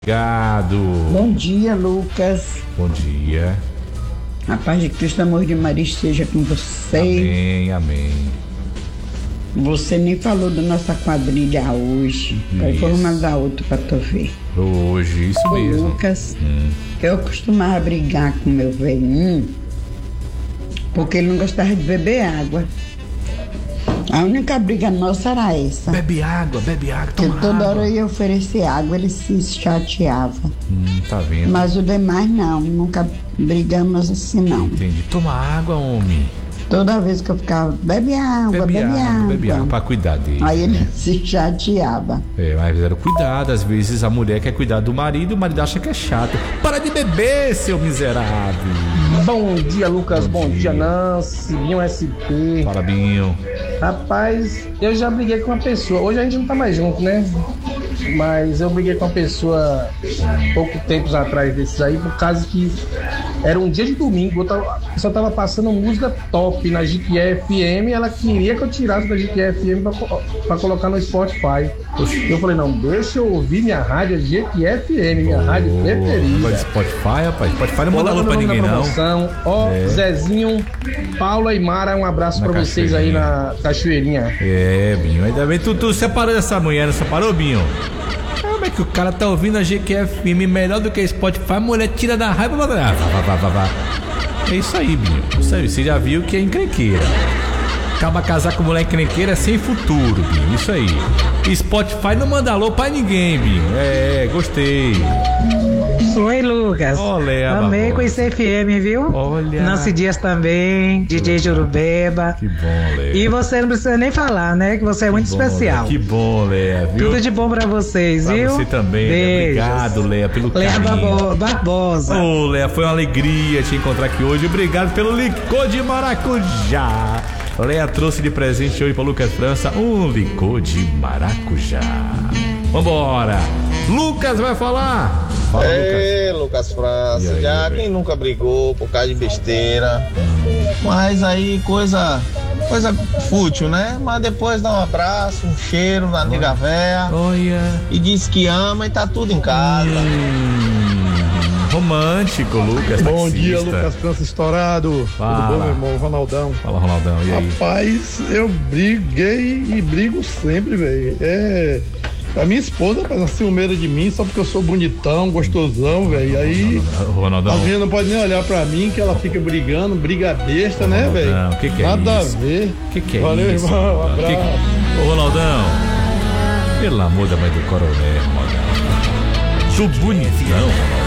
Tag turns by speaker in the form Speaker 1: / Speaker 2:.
Speaker 1: Obrigado.
Speaker 2: Bom dia, Lucas.
Speaker 1: Bom dia.
Speaker 2: A paz de Cristo, amor de Maria esteja com você.
Speaker 1: Amém, amém.
Speaker 2: Você nem falou da nossa quadrilha hoje. Vai formar outra pra tu ver.
Speaker 1: Hoje, isso mesmo.
Speaker 2: Lucas, eu costumava brigar com meu velhinho porque ele não gostava de beber água. A única briga nossa era essa.
Speaker 1: Bebe água,
Speaker 2: Que
Speaker 1: toma
Speaker 2: toda
Speaker 1: água.
Speaker 2: hora eu ia oferecer água, ele se chateava.
Speaker 1: Tá vendo?
Speaker 2: Mas o demais não, nunca brigamos assim não.
Speaker 1: Entendi. Toma água, homem.
Speaker 2: Toda vez que eu ficava, bebe água.
Speaker 1: Bebe água pra cuidar dele.
Speaker 2: Aí ele se chateava.
Speaker 1: Mas era cuidado, às vezes a mulher quer cuidar do marido e o marido acha que é chato. Para de beber, seu miserável.
Speaker 3: Bom dia, Lucas. Bom dia, Nancy. Binho SP.
Speaker 1: Fala, Binho.
Speaker 3: Rapaz, eu já briguei com uma pessoa. Hoje a gente não tá mais junto, né? Mas eu briguei com uma pessoa pouco tempos atrás desses aí, por causa que era um dia de domingo. A pessoa tava passando música top na Jequié FM e ela queria que eu tirasse da Jequié FM pra colocar no Spotify. Eu falei, não, deixa eu ouvir minha rádio Jequié FM, minha rádio preferida.
Speaker 1: Spotify, rapaz. Spotify não manda alô pra ninguém, não.
Speaker 3: Zezinho, Paula e Mara, um abraço pra vocês aí na Cachoeirinha.
Speaker 1: Binho, ainda bem tu separou dessa mulher, não separou, Binho? Como é que o cara tá ouvindo a GQFM melhor do que a Spotify, a mulher tira da raiva, vá. É isso aí, Binho. Isso aí, você já viu que é encrenqueira. Acaba casar com mulher encrenqueira sem futuro, Binho. Isso aí. Spotify não manda alô pra ninguém, Binho. Gostei.
Speaker 4: Oi, Lucas.
Speaker 1: Olha,
Speaker 4: amei conhecer FM, viu?
Speaker 1: Olha.
Speaker 4: Nancy Dias também, DJ Jurubeba.
Speaker 1: Que bom, Léa.
Speaker 4: E você não precisa nem falar, né? Que você é muito especial.
Speaker 1: Que bom, Léa, viu?
Speaker 4: Tudo de bom pra vocês,
Speaker 1: pra
Speaker 4: viu?
Speaker 1: Você também.
Speaker 4: Beijos.
Speaker 1: Obrigado, Léa, pelo
Speaker 4: Léa
Speaker 1: carinho.
Speaker 4: Barbosa.
Speaker 1: Léa, foi uma alegria te encontrar aqui hoje. Obrigado pelo licor de maracujá. Léa trouxe de presente hoje para Lucas França um licor de maracujá. Vambora. Lucas vai falar. Fala,
Speaker 5: Lucas França, quem nunca brigou por causa de besteira, mas aí coisa fútil, né? Mas depois dá um abraço, um cheiro na nega véia e diz que ama e tá tudo em casa.
Speaker 1: Romântico, Lucas.
Speaker 6: Bom
Speaker 1: taxista.
Speaker 6: dia, Lucas França estourado.
Speaker 1: Fala.
Speaker 6: Tudo bom, meu irmão? Ronaldão.
Speaker 1: Fala, Ronaldão, e aí?
Speaker 6: Rapaz, eu briguei e brigo sempre, velho. A minha esposa faz uma ciumeira de mim só porque eu sou bonitão, gostosão, velho. Aí
Speaker 1: Ronaldão.
Speaker 6: a minha não pode nem olhar pra mim, que ela fica brigando, briga besta, né, velho?
Speaker 1: O que é
Speaker 6: Nada
Speaker 1: isso?
Speaker 6: a ver.
Speaker 1: Que é
Speaker 6: Valeu,
Speaker 1: isso?
Speaker 6: irmão. Um abraço.
Speaker 1: Ô, Ronaldão. Pelo amor da mãe do coronel, Ronaldão. Tu bonitão, Ronaldão.